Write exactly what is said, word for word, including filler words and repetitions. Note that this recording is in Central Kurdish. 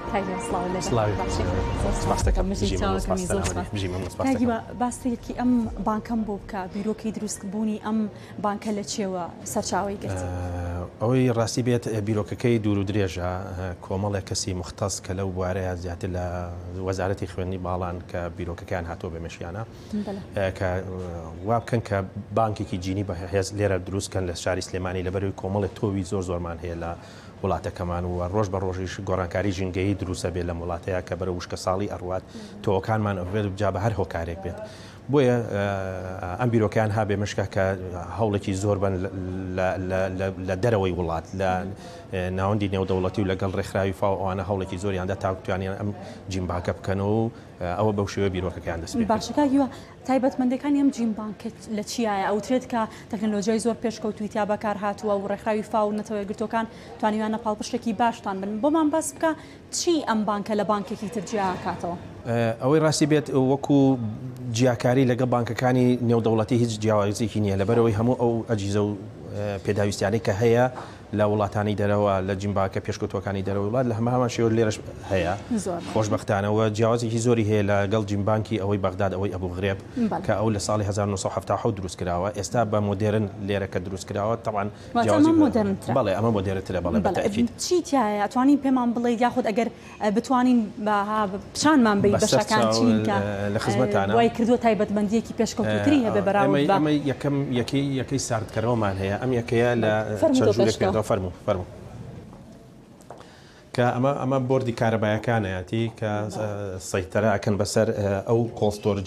باستێکی ئەم بانکەم بۆ بکە بیرۆکەی دروستبوونی ئەم بانکە لە چێوە سەرچاوی گرت. ئەوەی ڕاستی بێت بیرۆکەکەی دوور و درێژە کۆمەڵێک کەسی مختص کە لەو بوارەیە زیاتر لە وەزارەتی خوێندنی باڵان کە بیرۆکەکان هاتۆ بەمەشیانە کە وا بکەن کە بانکێکی جینی بە هێز لێرە دروستکەن لە شاری سلێمانی لەبەروی کۆمەڵێک تۆوی زۆر زۆرمان هەیە لە وڵاتەکەمان و ڕۆژ بە ڕۆژیش گۆڕانکاری ژینگەیی دروستە بێت لە وڵاتەیە کە بەرە وشکە ساڵی ئەڕوات تۆکانمان ئەوێت بجا بە هەر هۆکارێک بێت. بۆیە ئەم بیرۆکیان هابێ مشکە کە هەوڵێکی زۆر بن لە دەرەوەی وڵات لە ناوەندی نێودەوڵەتی و لەگەڵ ڕێکخراوی فاو ئەوانە هەوڵێکی زۆریاندا تاوتوانیان ئەم جیمباکە بکەنەوە و ئەوە بەو شێوە بیرۆکەکان دەست پێ باشەکەیوە تایبەتمەندەکانی ئەم جیمبانکە لە چیایە ئەوترێت کە تەکنۆلۆژیای زۆر پێشکەوتویتیا بەکار هاتووە و ڕێکخراوی فاو نەتەوەی گرتوەکان توانیوانە پاڵپشتێکی باشتان بن بۆمان باس بکە چی ئەم بانکە لە بانکێکی تر جیاکاتەوە؟ ئەوەی ڕاستی بێت وەکو جیاکاری لەگە بانکەکانی نێودەوڵەتی هیچ جیاوازێکی نییە لەبەرەوەی هەموو ئەو ئەجیزە و پێداویستیانەی کە هەیە لە وڵاتانی دەرەوە لە جیمباکە پێشکەوتوەکانی دەرەوە وڵات لە هەمە هەمان شێوە لێرەش هەیە خۆشبەختانەوە جیاوازێکی زۆری هەیە لەگەڵ جیمبانکی ئەوەی بەغداد ئەوەی ئەبوو غرێب کە ئەو لە ساڵی هەزار و نۆ سەد و هەفتاد و حەوت دروست کراوە ئێستا بە مۆدێرن لێرە کە دروست کراوە تەمان بەڵێ ئەمە مۆدێرترە بەڵێ بەتەئکید چی تایە ئەتوانین پێمان بڵێیت یاخود ئەگەر بتوانین پیشانمان بێ بەشەکان چین کە لە خزمەتانە وای کردووە تایبەتمەندیەکی پێشکەوتووتری هەبێ بەراورد بە ئەمە یەکەم یەکەی یەکەی ساردکەرەوەمان هەیە ئەم یەکەیە لە چەند فەرموو فەرموو کە ئەمە ئەمە بۆردی کارەبایەکانەتی کە سەیتەرە ئەکەن بەسەر ئەو کۆڵستۆرج